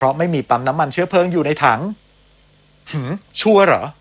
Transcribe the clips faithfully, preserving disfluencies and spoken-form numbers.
เพราะไม่มีปั๊มน้ำมันเชื้อเพลิงอยู่ในถังหืมชัวร์เหรอ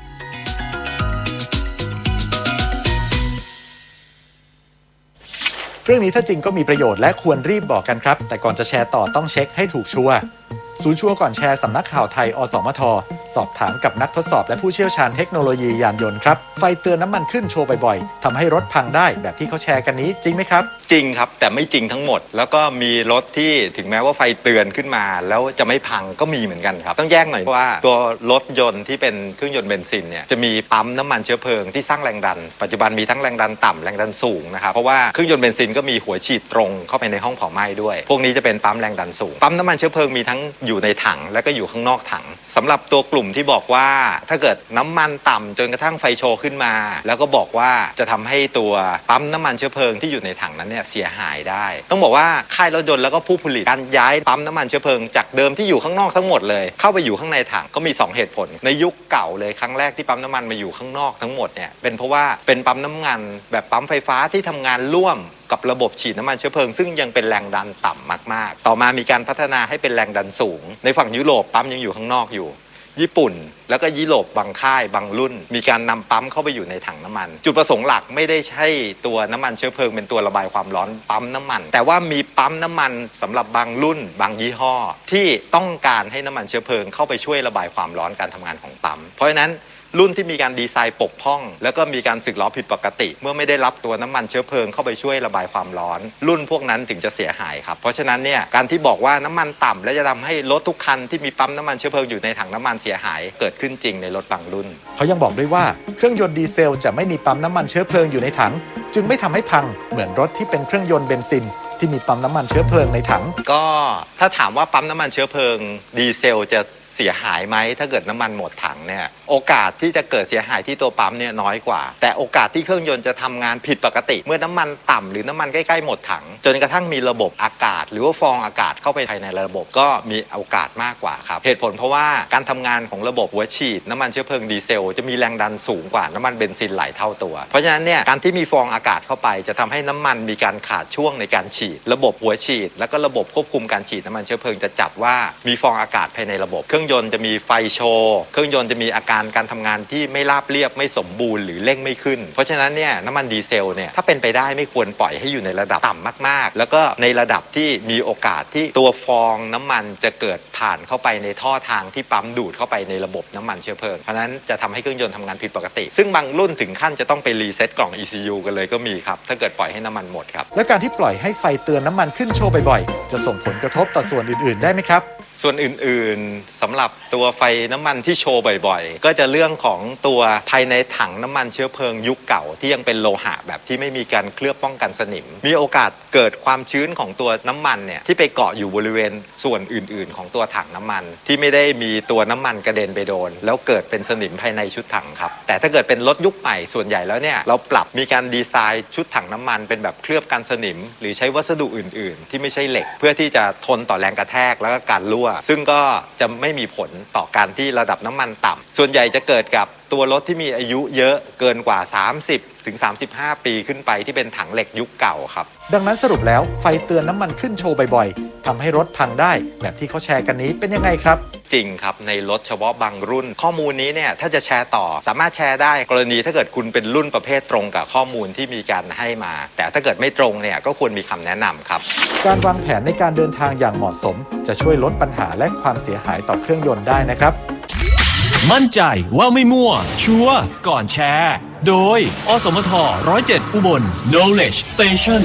เรื่องนี้ถ้าจริงก็มีประโยชน์และควรรีบบอกกันครับแต่ก่อนจะแชร์ต่อต้องเช็คให้ถูกชัวร์ศูนย์ชัวร์ก่อนแชร์สำนักข่าวไทยอสมทสอบถามกับนักทดสอบและผู้เชี่ยวชาญเทคโนโลยียานยนต์ครับไฟเตือนน้ำมันขึ้นโชว์บ่อยๆทำให้รถพังได้แบบที่เขาแชร์กันนี้จริงไหมครับจริงครับแต่ไม่จริงทั้งหมดแล้วก็มีรถที่ถึงแม้ว่าไฟเตือนขึ้นมาแล้วจะไม่พังก็มีเหมือนกันครับต้องแยกหน่อยว่าตัวรถยนต์ที่เป็นเครื่องยนต์เบนซินเนี่ยจะมีปั๊มน้ำมันเชื้อเพลิงที่สร้างแรงดันปัจจุบันมีทั้งแรงดันต่ำแรงดันสูงนะครับเพราะว่าเครื่องยนต์เบนซินก็มีหัวฉีดตรงเข้าไปในห้องเผาไหม้ด้วยพวกนี้จะเป็นปั๊มแรงดันสูงปั๊มน้ำมันเชื้อเพลิงมีทั้งอยู่ในถังและก็อยู่ข้างนอกถังสำหรับตัวกลุ่มที่บอกว่าถ้าเกิดน้ำมันต่ำจนกระทั่งไฟโชว์ขึ้นมาแล้วก็บอกว่าจะทำให้ตัวปั๊มน้ำมันเชื้อเพลิงที่อยู่ในถังนั้นเนี่ยเสียหายได้ต้องบอกว่าค่ายรถยนต์แล้วก็ผู้ผลิตการย้ายปั๊มน้ำมันเชื้อเพลิงจากเดิมที่อยู่ข้างนอกทั้งหมดเลยเข้าไปอยู่ข้างในถังก็มีสองเหตุผลในยุคเก่าเลยครั้งแรกที่ปั๊มน้ำมันมาอยู่ข้างนอกทั้งหมดเนี่ยเป็นเพราะว่าเป็นปั๊มน้ำมันแบบปั๊มไฟฟ้าที่ทำงานร่วมกับระบบฉีดน้ำมันเชื้อเพลิงซึ่งยังเป็นแรงดันต่ำมากๆต่อมามีการพัฒนาให้เป็นแรงดันสูงในฝั่งยุโรปปั๊มยังอยู่ข้างนอกอยู่ญี่ปุ่นแล้วก็ยุโรปบางค่ายบางรุ่นมีการนำปั๊มเข้าไปอยู่ในถังน้ำมันจุดประสงค์หลักไม่ได้ใช่ตัวน้ำมันเชื้อเพลิงเป็นตัวระบายความร้อนปั๊มน้ำมันแต่ว่ามีปั๊มน้ำมันสำหรับบางรุ่นบางยี่ห้อที่ต้องการให้น้ำมันเชื้อเพลิงเข้าไปช่วยระบายความร้อนการทำงานของปั๊มเพราะฉะนั้นรุ่นที่มีการดีไซน์ปกพร่องแล้วก็มีการสึกหรอผิดปกติเมื่อไม่ได้รับตัวน้ำมันเชื้อเพลิงเข้าไปช่วยระบายความร้อนรุ่นพวกนั้นถึงจะเสียหายครับเพราะฉะนั้นเนี่ยการที่บอกว่าน้ำมันต่ำและจะทำให้รถทุกคันที่มีปั๊มน้ำมันเชื้อเพลิงอยู่ในถังน้ำมันเสียหายเกิดขึ้นจริงในรถบางรุ่นเขายังบอกด้วยว่าเครื่องยนต์ดีเซลจะไม่มีปั๊มน้ำมันเชื้อเพลิงอยู่ในถังจึงไม่ทำให้พังเหมือนรถที่เป็นเครื่องยนต์เบนซินที่มีปั๊มน้ำมันเชื้อเพลิงในถังก็ถ้าถามว่าปั๊มน้ำมันเชื้อเพลิงดีเซลจะเสียหายไหมถ้าเกิดน้ำมันหมดถังเนี่ยโอกาสที่จะเกิดเสียหายที่ตัวปั๊มเนี่ยน้อยกว่าแต่โอกาสที่เครื่องยนต์จะทำงานผิดปกติเมื่อน้ำมันต่ำหรือน้ำมันใกล้ๆหมดถังจนกระทั่งมีระบบอากาศหรือว่าฟองอากาศเข้าไปภายในระบบก็มีโอกาสมากกว่าครับเหตุผลเพราะว่าการทำงานของระบบหัวฉีดน้ำมันเชื้อเพลิงดีเซลจะมีแรงดันสูงกว่าน้ำมันเบนซินหลายเท่าตัวเพราะฉะนั้นเนี่ยการที่มีฟองอากาศเข้าไปจะทำให้น้ำมันมีการขาดช่วงในการฉีดระบบหัวฉีดแล้วก็ระบบควบคุมการฉีดน้ำมันเชื้อเพลิงจะจับว่ามีฟองอากาศภายในระบบเครื่องยนต์จะมีไฟโชว์เครื่องยนต์จะมีอาการการทำงานที่ไม่ราบเรียบไม่สมบูรณ์หรือเร่งไม่ขึ้นเพราะฉะนั้นเนี่ยน้ำมันดีเซลเนี่ยถ้าเป็นไปได้ไม่ควรปล่อยให้อยู่ในระดับต่ำมากๆแล้วก็ในระดับที่มีโอกาสที่ตัวฟองน้ำมันจะเกิดผ่านเข้าไปในท่อทางที่ปั๊มดูดเข้าไปในระบบน้ำมันเชื้อเพลิงเพราะนั้นจะทำให้เครื่องยนต์ทำงานผิดปกติซึ่งบางรุ่นถึงขั้นจะต้องไปรีเซ็ตกล่อง อี ซี ยู กันเลยก็มีครับถ้าเกิดปล่อยให้น้ำมันหมดครับและการที่ปล่อยให้ไฟเตือนน้ำมันขึ้นโชว์บ่อยๆจะส่งผลกระทบต่อส่วนอื่นๆได้ไหมครับส่วนอื่นๆสำหรับตัวไฟน้ำมันที่โชว์บ่อยๆก็จะเรื่องของตัวภายในถังน้ำมันเชื้อเพลิงยุคเก่าที่ยังเป็นโลหะแบบที่ไม่มีการเคลือบป้องกันสนิมมีโอกาสเกิดความชื้นของตัวน้ำมันเนี่ยที่ไปเกาะอยู่บริเวณส่วนอื่นๆของตัวถังน้ำมันที่ไม่ได้มีตัวน้ำมันกระเด็นไปโดนแล้วเกิดเป็นสนิมภายในชุดถังครับแต่ถ้าเกิดเป็นรถยุคใหม่ส่วนใหญ่แล้วเนี่ยเราปรับมีการดีไซน์ชุดถังน้ำมันเป็นแบบเคลือบกันสนิมหรือใช้วัสดุอื่นๆที่ไม่ใช่เหล็กเพื่อที่จะทนต่อแรงกระแทกแล้วก็การรั่วซึ่งก็จะไม่มีผลต่อการที่ระดับน้ำมันต่ำส่วนใหญ่จะเกิดกับตัวรถที่มีอายุเยอะเกินกว่าสามสิบถึงสามสิบห้าปีขึ้นไปที่เป็นถังเหล็กยุคเก่าครับดังนั้นสรุปแล้วไฟเตือนน้ำมันขึ้นโชว์บ่อยๆทำให้รถพังได้แบบที่เขาแชร์กันนี้เป็นยังไงครับจริงครับในรถเฉพาะบางรุ่นข้อมูลนี้เนี่ยถ้าจะแชร์ต่อสามารถแชร์ได้กรณีถ้าเกิดคุณเป็นรุ่นประเภทตรงกับข้อมูลที่มีการให้มาแต่ถ้าเกิดไม่ตรงเนี่ยก็ควรมีคำแนะนำครับการวางแผนในการเดินทางอย่างเหมาะสมจะช่วยลดปัญหาและความเสียหายต่อเครื่องยนต์ได้นะครับมั่นใจว่าไม่มั่วชัวร์ก่อนแชร์โดยอสมทหนึ่งศูนย์เจ็ดอุบล Knowledge Station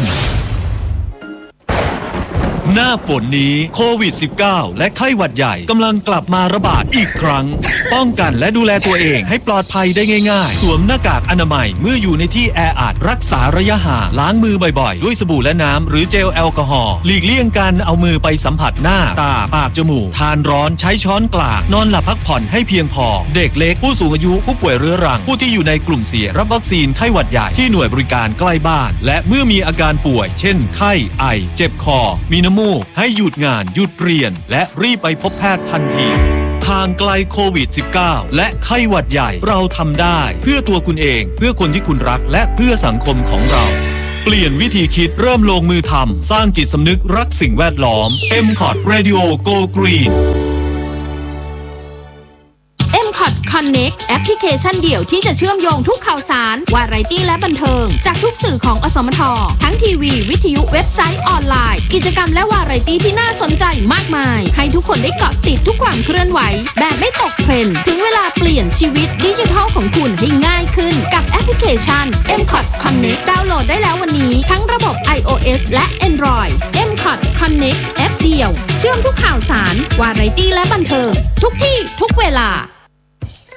หน้าฝนนี้โควิด สิบเก้า และไข้หวัดใหญ่กำลังกลับมาระบาดอีกครั้งป้องกันและดูแลตัวเองให้ปลอดภัยได้ง่ายๆสวมหน้ากากอนามัยเมื่ออยู่ในที่แออัดรักษาระยะห่างล้างมือบ่อยๆด้วยสบู่และน้ำหรือเจลแอลกอฮอล์หลีกเลี่ยงการเอามือไปสัมผัสหน้าตาปากจมูกทานร้อนใช้ช้อนกลางนอนหลับพักผ่อนให้เพียงพอเด็กเล็กผู้สูงอายุผู้ป่วยเรื้อรังผู้ที่อยู่ในกลุ่มเสี่ยงรับวัคซีนไข้หวัดใหญ่ที่หน่วยบริการใกล้บ้านและเมื่อมีอาการป่วยเช่นไข้ไอเจ็บคอมีน้ำมูกให้หยุดงานหยุดเรียนและรีบไปพบแพทย์ทันทีห่างไกลโควิด สิบเก้า และไข้หวัดใหญ่เราทำได้เพื่อตัวคุณเองเพื่อคนที่คุณรักและเพื่อสังคมของเราเปลี่ยนวิธีคิดเริ่มลงมือทำสร้างจิตสำนึกรักสิ่งแวดล้อม เอ็ม คอท Radio Go Green เอ็ม คอท Connect แอปพลิเคชันเดี่ยวที่จะเชื่อมโยงทุกข่าวสารวาไรตี้และบันเทิงจากทุกสื่อของอสมททั้งทีวีวิทยุเว็บไซต์ออนไลน์กิจกรรมและวาไรตี้ที่น่าสนใจมากมายให้ทุกคนได้เกาะติดทุกความเคลื่อนไหวแบบไม่ตกเทรนด์ถึงเวลาเปลี่ยนชีวิตดิจิทัลของคุณให้ง่ายขึ้นกับแอปพลิเคชัน เอ็ม คอท Connect ดาวน์โหลดได้แล้ววันนี้ทั้งระบบ iOS และ Android เอ็ม คอท Connect แอปเดียวเชื่อมทุกข่าวสารวาไรตี้และบันเทิงทุกที่ทุกเวลา